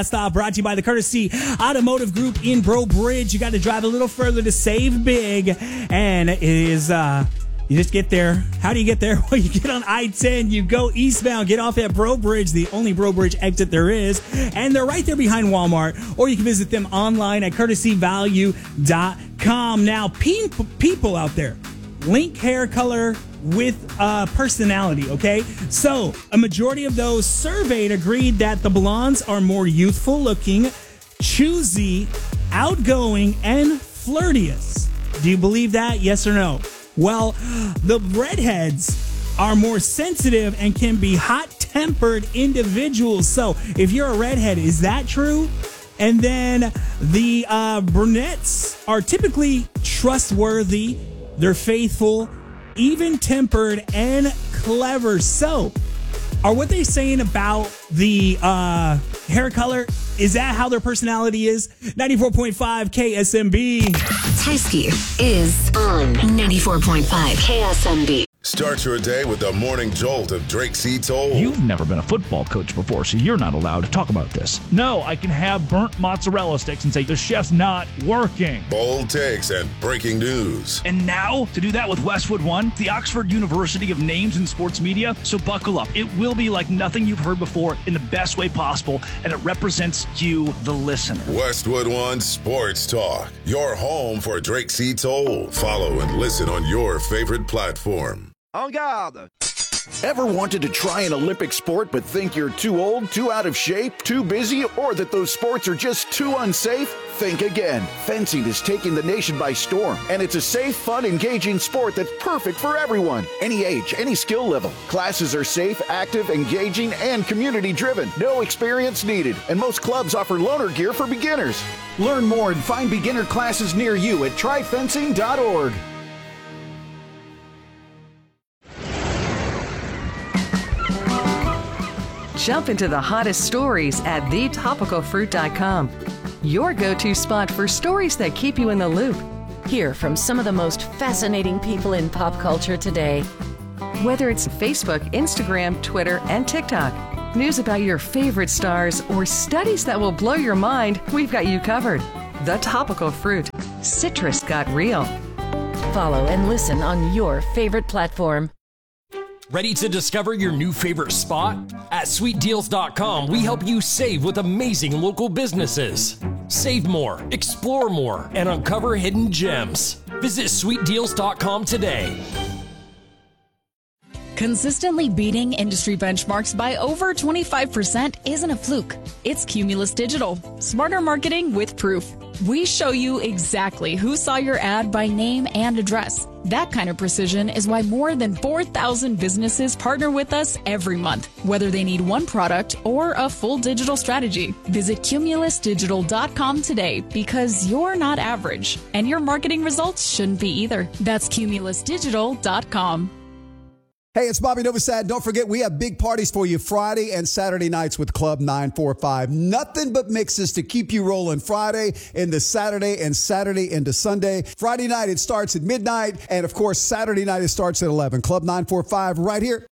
Stop brought to you by the Courtesy Automotive Group in Breaux Bridge. You got to drive a little further to save big, and it is you just get there. How do you get there? Well, you get on I-10, you go eastbound, get off at Breaux Bridge, the only Breaux Bridge exit there is, and they're right there behind Walmart, or you can visit them online at courtesyvalue.com. Now, people out there, link hair color with personality, okay? So, a majority of those surveyed agreed that the blondes are more youthful looking, choosy, outgoing, and flirtious. Do you believe that? Yes or no? Well, the redheads are more sensitive and can be hot-tempered individuals. So, if you're a redhead, is that true? And then the brunettes are typically trustworthy, they're faithful, even-tempered, and clever. So, are what they saying about the hair color, is that how their personality is? 94.5 KSMB. Tysky is on 94.5 KSMB. Start your day with the morning jolt of Drake C. Toll. You've never been a football coach before, so you're not allowed to talk about this. No, I can have burnt mozzarella sticks and say the chef's not working. Bold takes and breaking news. And now, to do that with Westwood One, the Oxford University of Names in Sports Media. So buckle up. It will be like nothing you've heard before in the best way possible, and it represents you, the listener. Westwood One Sports Talk, your home for Drake C. Toll. Follow and listen on your favorite platform. En garde! Ever wanted to try an Olympic sport but think you're too old, too out of shape, too busy, or that those sports are just too unsafe? Think again. Fencing is taking the nation by storm, and it's a safe, fun, engaging sport that's perfect for everyone. Any age, any skill level. Classes are safe, active, engaging, and community-driven. No experience needed, and most clubs offer loaner gear for beginners. Learn more and find beginner classes near you at tryfencing.org. Jump into the hottest stories at thetopicalfruit.com. Your go-to spot for stories that keep you in the loop. Hear from some of the most fascinating people in pop culture today. Whether it's Facebook, Instagram, Twitter, and TikTok, news about your favorite stars, or studies that will blow your mind, we've got you covered. The Topical Fruit. Citrus got real. Follow and listen on your favorite platform. Ready to discover your new favorite spot? At sweetdeals.com, we help you save with amazing local businesses. Save more, explore more, and uncover hidden gems. Visit sweetdeals.com today. Consistently beating industry benchmarks by over 25% isn't a fluke. It's Cumulus Digital. Smarter marketing with proof. We show you exactly who saw your ad by name and address. That kind of precision is why more than 4,000 businesses partner with us every month, whether they need one product or a full digital strategy. Visit cumulusdigital.com today, because you're not average, and your marketing results shouldn't be either. That's cumulusdigital.com. Hey, it's Bobby Novosad. Don't forget, we have big parties for you Friday and Saturday nights with Club 945. Nothing but mixes to keep you rolling Friday into Saturday and Saturday into Sunday. Friday night, it starts at midnight. And, of course, Saturday night, it starts at 11. Club 945 right here